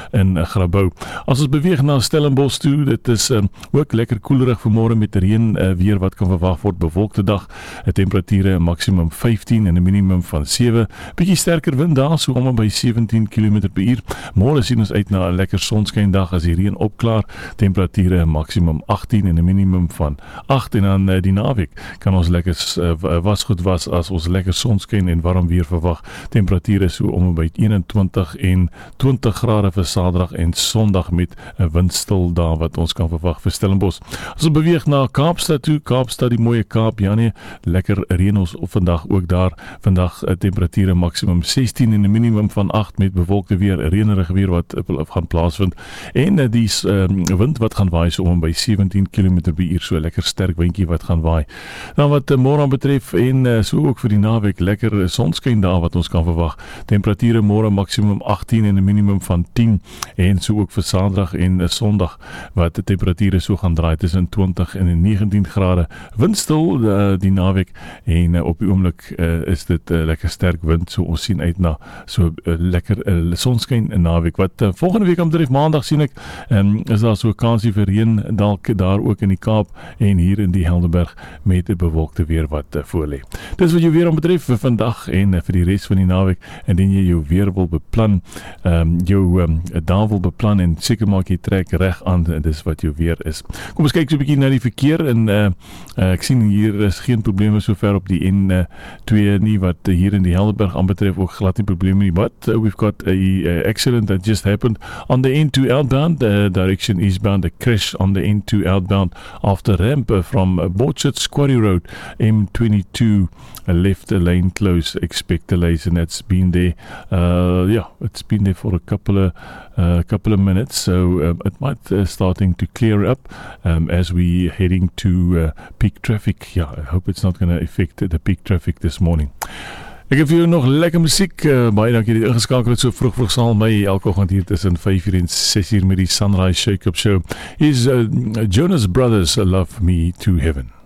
in Grabouw. As ons beweeg na Stellenbosch toe, dit is ook lekker koelerig vanmôre met reën weer wat kan verwag word, bewolkte dag, temperature maximum 15 en 'n minimum van 7, bietjie sterker wind daar, so om by 17 km/h. Môre sien ons uit na 'n lekker sonskyndag as die reën opklaar, temperature maximum 18 en 'n minimum van 8, en dan die naweek kan ons lekker wasgoed was as ons lekker sonskyn en warm weer verwag, temperature so om by 21 en 20 grade vir Saterdag en Sondag met 'n windstil daar wat ons kan verwag vir Stellenbosch. As ons beweeg na Kaapstad toe, Kaapstad, die mooie Kaap, ja nee, lekker reën ons op vandag ook daar. Vandag temperature maximum 16 en 'n minimum van 8 met bewolkte weer, reënerige weer wat gaan plaasvind. En die wind wat gaan waai so om by 17 km/h, so lekker sterk windjie wat gaan waai. Dan wat môre betref en so ook vir die naweek, lekker sonskyn daar wat ons kan verwag. Temperature môre maximum 18 en 'n minimum van 10, en so ook vir Saterdag en Sondag wat die temperature so gaan draai tussen 20 en 19 grade. Windstil die naweek, en op die oomblik is dit lekker sterk wind, so ons sien uit na so lekker sonskyn in naweek. Wat volgende week aan betref, maandag sien ek, is daar so 'n kansie vir reën dalk daar ook in die Kaap en hier in die Helderberg met 'n bewolkte weer wat voorlê. Dis wat jou weer aan betref vir vandag en vir die res van die naweek. Indien jy jou weer wil beplan, jou dag wil beplan en seker maak jy trek reg aan, dis wat jou weer is. Kom ons kyk so 'n bietjie na die verkeer, en ek sien hier is geen probleme sover op die N2 nie, wat hier in die Helderberg aanbetref ook glad nie probleme nie, but we've got a accident that just happened on the N2 outbound, direction eastbound, a crash on the N2 outbound after ramp from Borchard's Quarry Road, M22, left lane close, expect delays, and that's been there, it's been there for a couple of minutes, so it might starting to clear up as we heading to peak traffic. Yeah, I hope it's not going to affect the peak traffic this morning. Ek het vir jou nog lekker musiek, baie dankie dat jy ingeskakel het so vroeg saam met my, elke oggend hier tussen 5:00 en 6:00 met die Sunrise Shake-Up Show. Is Jonas Brothers, Love Me to Heaven.